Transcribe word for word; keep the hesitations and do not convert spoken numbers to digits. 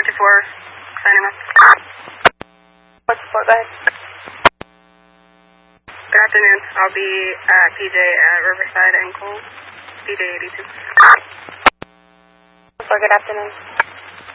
four two four, signing off. four two four, go ahead. Good afternoon. I'll be at P J at Riverside and Cole, P J eighty-two. For good afternoon.